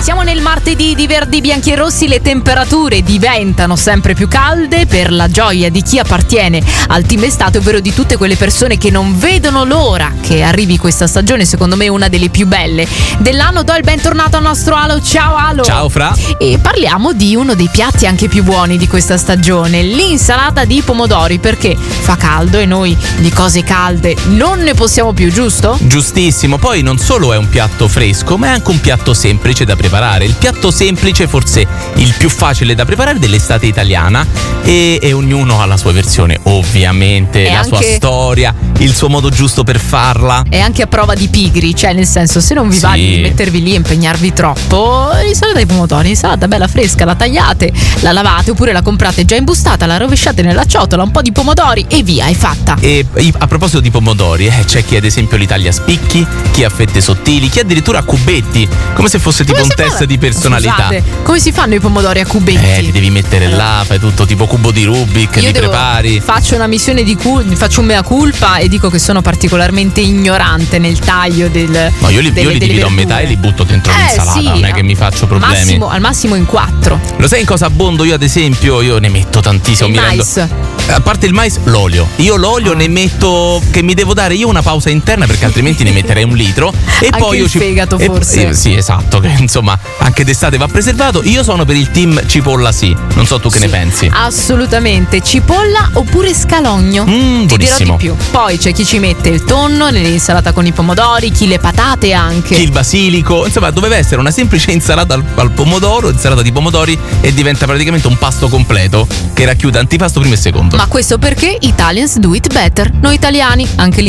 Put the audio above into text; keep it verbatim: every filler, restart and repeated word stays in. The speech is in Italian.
Siamo nel martedì di Verdi, Bianchi e Rossi, le temperature diventano sempre più calde per la gioia di chi appartiene al team estate, ovvero di tutte quelle persone che non vedono l'ora che arrivi questa stagione, secondo me una delle più belle dell'anno. Do il bentornato al nostro Alo. Ciao Alo. Ciao Fra. E parliamo di uno dei piatti anche più buoni di questa stagione, l'insalata di pomodori, perché fa caldo e noi di cose calde non ne possiamo più, giusto? Giustissimo, poi non solo è un piatto fresco, ma è anche un piatto semplice da preparare. Il piatto semplice, forse il più facile da preparare dell'estate italiana, e, e ognuno ha la sua versione, ovviamente, E la anche- sua storia, il suo modo giusto per farla. È anche a prova di pigri, cioè nel senso, se non vi va Sì. di mettervi lì e impegnarvi troppo, l'insalata di pomodori, l'insalata bella fresca, la tagliate, la lavate oppure la comprate già imbustata, la rovesciate nella ciotola, un po' di pomodori e via, è fatta. E i- a proposito di pomodori, eh, c'è chi ad esempio li taglia a spicchi, chi a fette sottili, chi addirittura a cubetti, come se fosse tipo Come un si fa- test di personalità. Scusate, come si fanno i pomodori a cubetti? Eh, ti devi mettere là, fai tutto tipo cubo di Rubik, Io li devo- prepari. faccio una missione di cul- faccio un mea culpa e dico che sono particolarmente ignorante nel taglio del No, io li, delle, io li delle divido a verdure. metà e li butto dentro Eh, l'insalata, sì, non è che mi faccio problemi. Massimo, al massimo in quattro. Lo sai in cosa abbondo io ad esempio? Io ne metto tantissimo. Il mi rendo- mais. A parte il mais, l'olio. Io l'olio ne metto, che mi devo dare io una pausa interna, perché altrimenti ne metterei un litro. E Anche poi io il ci fegato, e- forse. eh, sì, esatto, che insomma anche d'estate va preservato. Io sono per il team cipolla, sì. Non so tu che Sì, ne pensi. Assolutamente, cipolla oppure scalogno. Mm, Ti dirò buonissimo. di più. Poi c'è chi ci mette il tonno nell'insalata con i pomodori, chi le patate anche. Chi il basilico, insomma, doveva essere una semplice insalata al, al pomodoro, insalata di pomodori, e diventa praticamente un pasto completo che racchiude antipasto primo e secondo. Ma questo perché Italians do it better. Noi italiani, anche